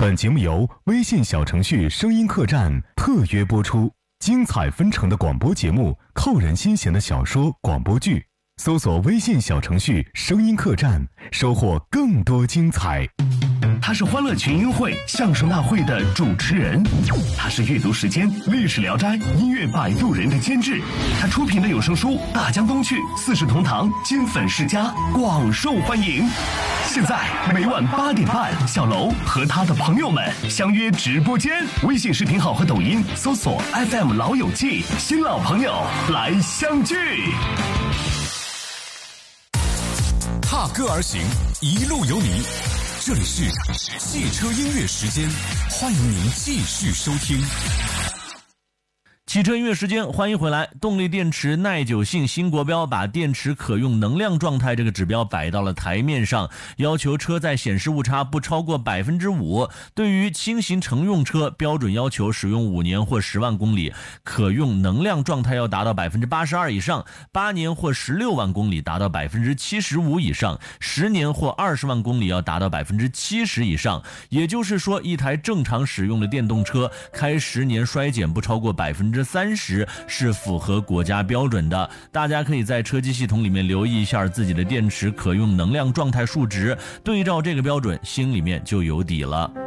本节目由微信小程序声音客栈特约播出，精彩纷呈的广播节目，扣人心弦的小说广播剧，搜索微信小程序声音客栈，收获更多精彩。 他是欢乐群英会相声大会的主持人，他是阅读时间历史聊斋音乐摆渡人的监制，他出品的有声书《大江东去》四世同堂金粉世家广受欢迎。现在每晚8点半，小楼和他的朋友们相约直播间，微信视频号和抖音搜索 FM 老友记，新老朋友来相聚。 踏歌而行，一路有你。这里是汽车音乐时间，欢迎您继续收听。 汽车音乐时间，欢迎回来。动力电池耐久性新国标把电池可用能量状态这个指标摆到了台面上，要求车载显示误差不超过 5%。 对于轻型乘用车，标准要求使用5年或10万公里，可用能量状态要达到 82% 以上，8年或16万公里达到 75% 以上，10年或20万公里要达到 70% 以上。也就是说，一台正常使用的电动车开10年衰减不超过 30%是符合国家标准的。大家可以在车机系统里面留意一下自己的电池可用能量状态数值，对照这个标准，心里面就有底了。